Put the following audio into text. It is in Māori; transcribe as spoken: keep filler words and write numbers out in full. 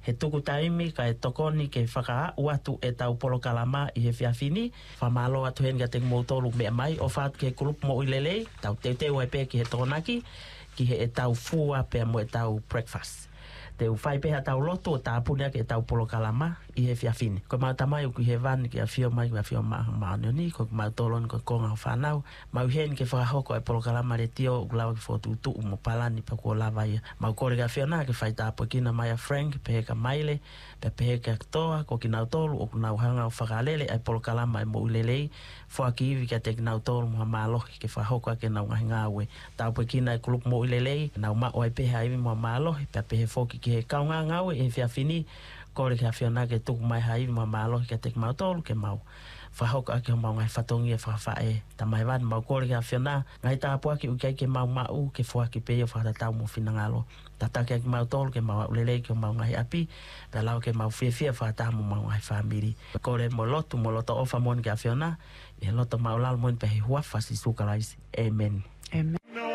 He tuku taimi ka e tokoni ke whaka uatu e tau polo kalama i he whiawhini. Whamalo atu hen ka te motolu mea mai o whaat ke kulup mo ilelei. Tau teu teu ai pe ki he tokonaki. Ki he e tau fua pe mo e tau breakfast. Te u whai peha tau loto o tāpunea ke tau polo kalama i he whiawhini. Ko mau tamai u ki he vani ki a whio mai ki a whio maha maano ni. Ko mau tolon ko konga o whanau. Mau hen ke whakahoko e polo kalama re tio u lawa ki whotu u mo palani pa kua lava ia. Mau kore ka whio na ke whai tāpo kina mai a Frank pehe ka maile. Pe pehe ka toa ko ki nau tolu o nau hanga o whakalele ai polo kalama e mo ulelei. Fua ki iwi ka te ki nau tolu mo malohi ke whahoko ke nau ngahi ngāwe. Tāpo kina e kulup mo ulelei. Nau mao ai pehe iwi mo malohi. Pe pehe foki ki he kaunga ngau e whiawhini kore ka whiona ke tuku mai hai ma malo ke te mau tolu ke mau whahoka ake mau ngai whatongi e whawhae ta mai wan mau kore ka whiona ngai tāpua ki ukai ke mau mau ke whaki pe o whatatau mo whina ngalo tatake ke mau tolu ke mau ulelei ke mau ngai api ta lau ke mau whiawhia whatata mo mau ngai whamiri kore mo lotu mo loto ofa mon ke a whiona e loto mau lal mon pe he huafa si sukalaisi. Amen. Amen.